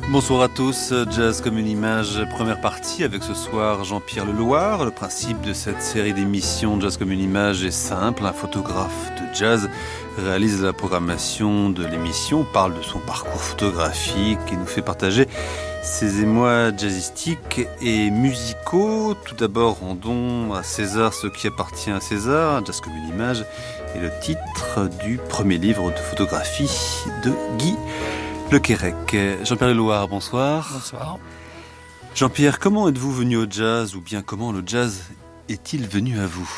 Bonsoir à tous, Jazz comme une image, première partie avec ce soir Jean-Pierre Leloir. Le principe de cette série d'émissions Jazz comme une image est simple, un photographe de jazz réalise la programmation de l'émission, parle de son parcours photographique et nous fait partager ses émois jazzistiques et musicaux. Tout d'abord, rendons à César ce qui appartient à César, Jazz comme une image est le titre du premier livre de photographie de Guy Le Quérec. Jean-Pierre Leloir, bonsoir. Bonsoir. Jean-Pierre, comment êtes-vous venu au jazz, ou bien comment le jazz est-il venu à vous ?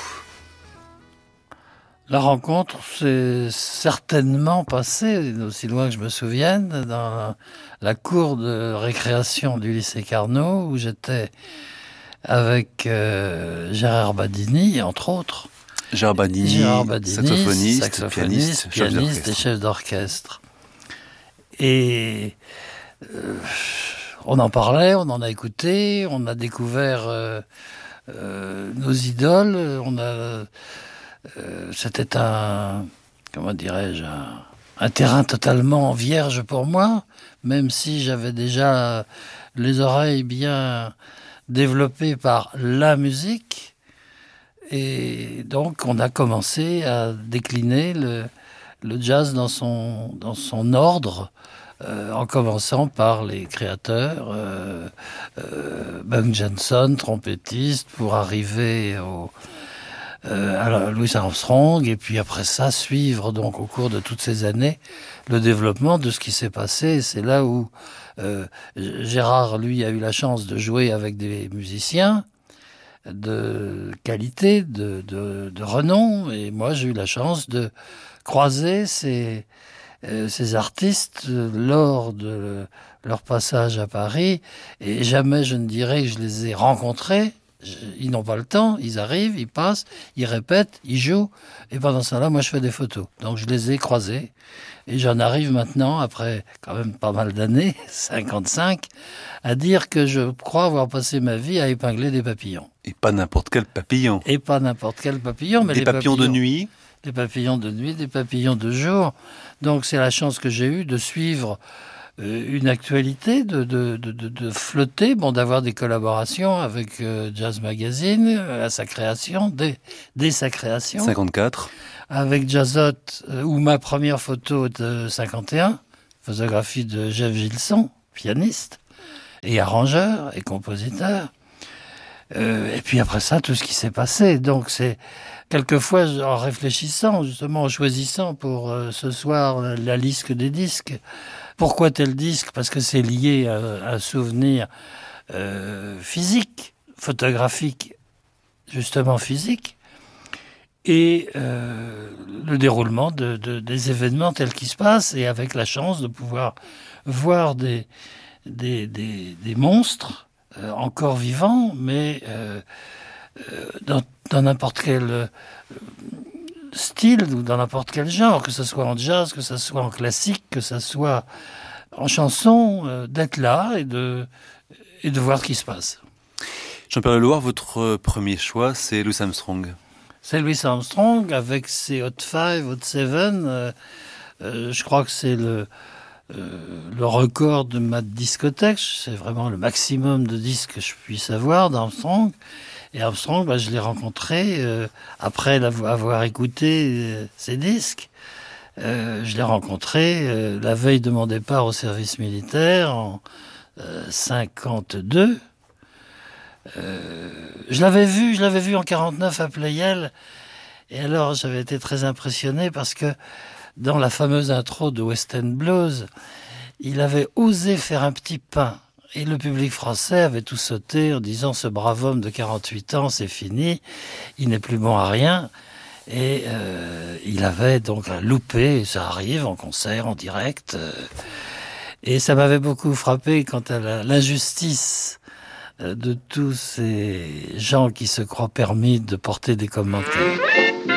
La rencontre s'est certainement passée, aussi loin que je me souvienne, dans la cour de récréation du lycée Carnot, où j'étais avec Gérard Badini, entre autres. Gérard Badini, saxophoniste, pianiste et chef d'orchestre. Et on en parlait, on en a écouté, on a découvert nos idoles. C'était un terrain totalement vierge pour moi, même si j'avais déjà les oreilles bien développées par la musique. Et donc on a commencé à décliner le jazz dans son ordre, en commençant par les créateurs, Bunk Johnson, trompettiste, pour arriver à Louis Armstrong, et puis après ça, suivre donc au cours de toutes ces années le développement de ce qui s'est passé. Et c'est là où Gérard, lui, a eu la chance de jouer avec des musiciens de qualité, de renom, et moi j'ai eu la chance de croiser ces artistes lors de leur passage à Paris, et jamais je ne dirais que je les ai rencontrés. Ils n'ont pas le temps, ils arrivent, ils passent, ils répètent, ils jouent, et pendant ce temps-là, moi je fais des photos. Donc je les ai croisés, et j'en arrive maintenant, après quand même pas mal d'années, 55, à dire que je crois avoir passé ma vie à épingler des papillons. Et pas n'importe quel papillon. Et pas n'importe quel papillon, mais des papillons de nuit. Des papillons de nuit, des papillons de jour. Donc c'est la chance que j'ai eue de suivre une actualité, de flotter, d'avoir des collaborations avec Jazz Magazine à sa création, dès sa création. 54. Avec Jazzot, où ma première photo de 51, photographie de Jeff Gilson, pianiste et arrangeur et compositeur. Et puis après ça, tout ce qui s'est passé. Donc c'est quelquefois, en réfléchissant, justement, en choisissant pour ce soir la liste des disques. Pourquoi tel disque ? Parce que c'est lié à un souvenir physique, photographique, justement physique, et le déroulement des événements tels qu'ils se passent, et avec la chance de pouvoir voir des monstres encore vivants, mais dans n'importe quel style ou dans n'importe quel genre, que ce soit en jazz, que ce soit en classique, que ce soit en chanson, d'être là et de voir ce qui se passe. Jean-Pierre Leloir, votre premier choix, c'est Louis Armstrong. C'est Louis Armstrong avec ses Hot 5, Hot 7. Je crois que c'est le record de ma discothèque. C'est vraiment le maximum de disques que je puisse avoir d'Armstrong. Et Armstrong, je l'ai rencontré après avoir écouté ses disques. Je l'ai rencontré la veille de mon départ au service militaire en 52. Je l'avais vu en 49 à Pleyel. Et alors, j'avais été très impressionné parce que dans la fameuse intro de West End Blues, il avait osé faire un petit pain. Et le public français avait tout sauté en disant « Ce brave homme de 48 ans, c'est fini, il n'est plus bon à rien ». Et il avait donc loupé, ça arrive en concert, en direct. Et ça m'avait beaucoup frappé quant à l'injustice de tous ces gens qui se croient permis de porter des commentaires.